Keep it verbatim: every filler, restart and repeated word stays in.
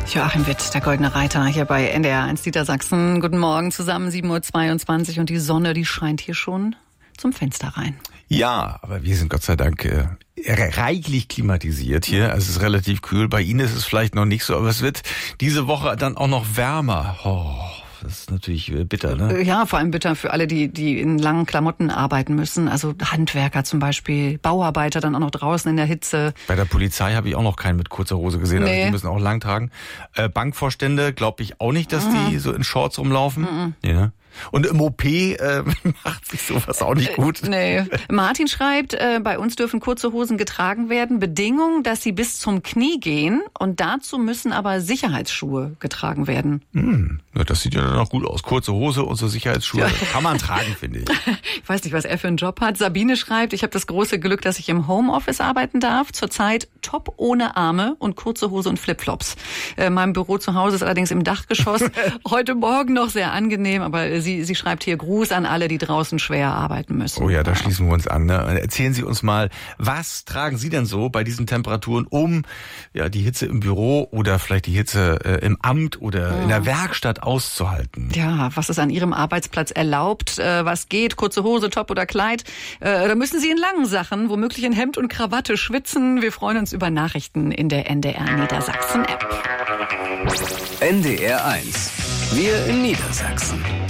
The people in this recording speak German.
Joachim Witt, der Goldene Reiter, hier bei N D R eins Niedersachsen. Guten Morgen zusammen, sieben Uhr zweiundzwanzig und die Sonne, die scheint hier schon zum Fenster rein. Ja, aber wir sind Gott sei Dank äh, reichlich klimatisiert hier. Es ist relativ kühl. Bei Ihnen ist es vielleicht noch nicht so, aber es wird diese Woche dann auch noch wärmer. Oh, das ist natürlich bitter, ne? Ja, vor allem bitter für alle, die die in langen Klamotten arbeiten müssen. Also Handwerker zum Beispiel, Bauarbeiter dann auch noch draußen in der Hitze. Bei der Polizei habe ich auch noch keinen mit kurzer Hose gesehen. Nee. Also die müssen auch lang tragen. Äh, Bankvorstände glaube ich auch nicht, dass mhm. die so in Shorts rumlaufen. Mhm. Ja. Und im O P äh, macht sich sowas auch nicht gut. Äh, nee. Martin schreibt, äh, bei uns dürfen kurze Hosen getragen werden. Bedingung, dass sie bis zum Knie gehen. Und dazu müssen aber Sicherheitsschuhe getragen werden. Hm, ja, das sieht ja dann auch gut aus. Kurze Hose und so Sicherheitsschuhe. Ja. Kann man tragen, finde ich. Ich weiß nicht, was er für einen Job hat. Sabine schreibt, ich habe das große Glück, dass ich im Homeoffice arbeiten darf. Zurzeit top ohne Arme und kurze Hose und Flipflops. Äh, mein Büro zu Hause ist allerdings im Dachgeschoss. Heute Morgen noch sehr angenehm, aber Sie, sie schreibt hier Gruß an alle, die draußen schwer arbeiten müssen. Oh ja, da schließen wir uns an. Ne? Erzählen Sie uns mal, was tragen Sie denn so bei diesen Temperaturen, um ja die Hitze im Büro oder vielleicht die Hitze äh, im Amt oder ja. in der Werkstatt auszuhalten? Ja, was ist an Ihrem Arbeitsplatz erlaubt? Äh, was geht? Kurze Hose, Top oder Kleid? Äh, da müssen Sie in langen Sachen, womöglich in Hemd und Krawatte schwitzen. Wir freuen uns über Nachrichten in der N D R Niedersachsen App. N D R eins. Wir in Niedersachsen.